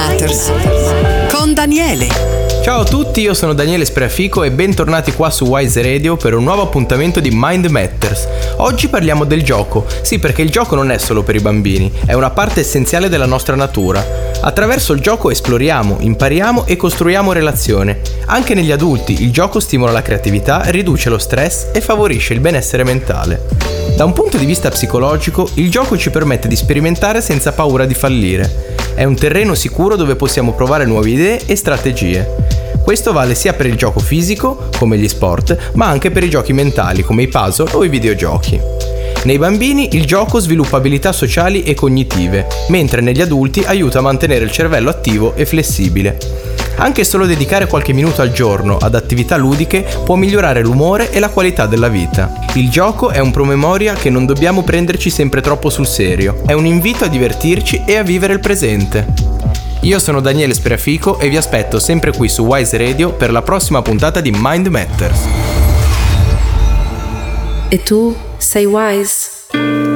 Matters con Daniele. Ciao a tutti, io sono Daniele Spreafico e bentornati qua su Wise Radio per un nuovo appuntamento di Mind Matters. Oggi parliamo del gioco, sì, perché il gioco non è solo per i bambini, è una parte essenziale della nostra natura. Attraverso il gioco esploriamo, impariamo e costruiamo relazione. Anche negli adulti il gioco stimola la creatività, riduce lo stress e favorisce il benessere mentale. Da un punto di vista psicologico, il gioco ci permette di sperimentare senza paura di fallire. È un terreno sicuro dove possiamo provare nuove idee e strategie. Questo vale sia per il gioco fisico, come gli sport, ma anche per i giochi mentali, come i puzzle o i videogiochi. Nei bambini il gioco sviluppa abilità sociali e cognitive, mentre negli adulti aiuta a mantenere il cervello attivo e flessibile. Anche solo dedicare qualche minuto al giorno ad attività ludiche può migliorare l'umore e la qualità della vita. Il gioco è un promemoria che non dobbiamo prenderci sempre troppo sul serio, è un invito a divertirci e a vivere il presente. Io sono Daniele Spreafico e vi aspetto sempre qui su Wise Radio per la prossima puntata di Mind Matters. E tu sei wise?